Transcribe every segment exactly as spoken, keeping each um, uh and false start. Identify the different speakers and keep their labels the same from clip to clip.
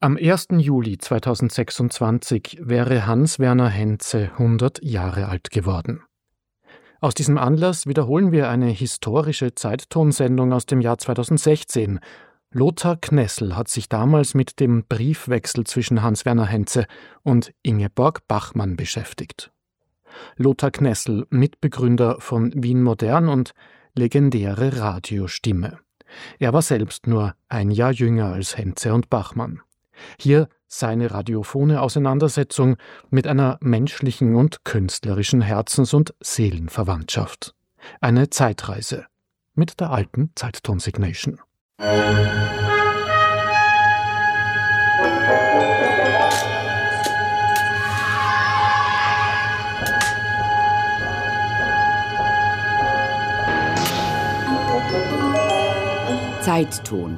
Speaker 1: Am ersten Juli zweitausendsechsundzwanzig wäre Hans-Werner Henze hundert Jahre alt geworden. Aus diesem Anlass wiederholen wir eine historische Zeittonsendung aus dem Jahr zweitausendsechzehn. Lothar Knessel hat sich damals mit dem Briefwechsel zwischen Hans-Werner Henze und Ingeborg Bachmann beschäftigt. Lothar Knessel, Mitbegründer von Wien Modern und legendäre Radiostimme. Er war selbst nur ein Jahr jünger als Henze und Bachmann. Hier seine radiophone Auseinandersetzung mit einer menschlichen und künstlerischen Herzens- und Seelenverwandtschaft. Eine Zeitreise mit der alten Zeittonsignation.
Speaker 2: Zeitton.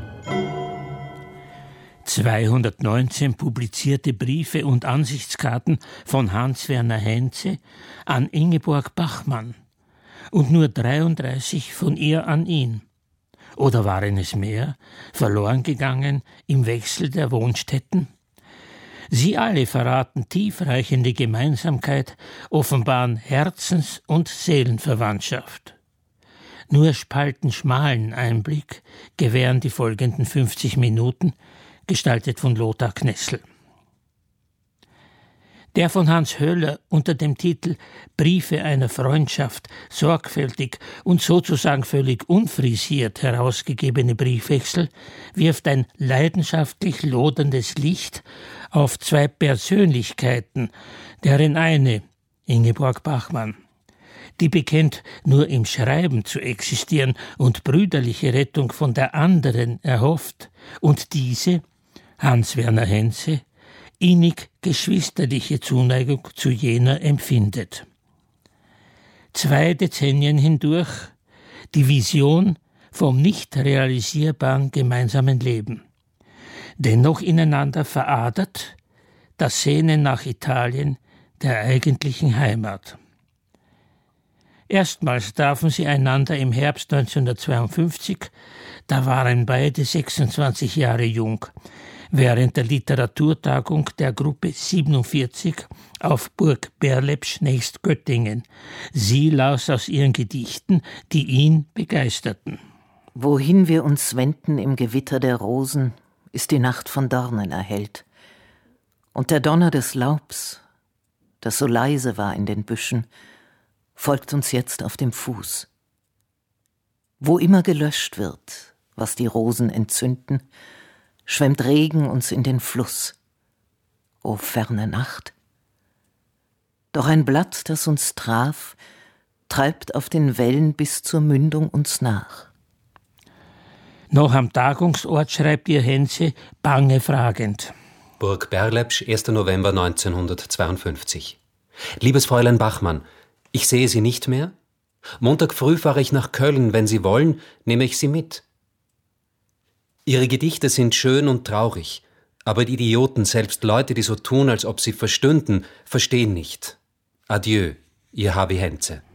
Speaker 3: zweihundertneunzehn publizierte Briefe und Ansichtskarten von Hans-Werner Henze an Ingeborg Bachmann und nur dreiunddreißig von ihr an ihn. Oder waren es mehr, verloren gegangen im Wechsel der Wohnstätten? Sie alle verraten tiefreichende Gemeinsamkeit, offenbaren Herzens- und Seelenverwandtschaft. Nur spaltenschmalen Einblick gewähren die folgenden fünfzig Minuten, gestaltet von Lothar Knessel. Der von Hans Höller unter dem Titel »Briefe einer Freundschaft« sorgfältig und sozusagen völlig unfrisiert herausgegebene Briefwechsel wirft ein leidenschaftlich loderndes Licht auf zwei Persönlichkeiten, deren eine, Ingeborg Bachmann, die bekennt, nur im Schreiben zu existieren und brüderliche Rettung von der anderen erhofft, und diese, Hans-Werner Henze, innig geschwisterliche Zuneigung zu jener empfindet. Zwei Dezennien hindurch die Vision vom nicht realisierbaren gemeinsamen Leben. Dennoch ineinander veradert das Sehnen nach Italien, der eigentlichen Heimat. Erstmals trafen sie einander im Herbst neunzehnhundertzweiundfünfzig, da waren beide sechsundzwanzig Jahre jung, während der Literaturtagung der Gruppe siebenundvierzig auf Burg Berlepsch nächst Göttingen. Sie las aus ihren Gedichten, die ihn begeisterten.
Speaker 4: Wohin wir uns wenden im Gewitter der Rosen, ist die Nacht von Dornen erhellt. Und der Donner des Laubs, das so leise war in den Büschen, folgt uns jetzt auf dem Fuß. Wo immer gelöscht wird, was die Rosen entzünden, schwemmt Regen uns in den Fluss. O ferne Nacht! Doch ein Blatt, das uns traf, treibt auf den Wellen bis zur Mündung uns nach.
Speaker 3: Noch am Tagungsort schreibt ihr Henze bange fragend.
Speaker 5: Burg Berlepsch, erster November neunzehnhundertzweiundfünfzig. Liebes Fräulein Bachmann, ich sehe Sie nicht mehr? Montag früh fahre ich nach Köln. Wenn Sie wollen, nehme ich Sie mit. Ihre Gedichte sind schön und traurig, aber die Idioten, selbst Leute, die so tun, als ob sie verstünden, verstehen nicht. Adieu, Ihr H B Henze.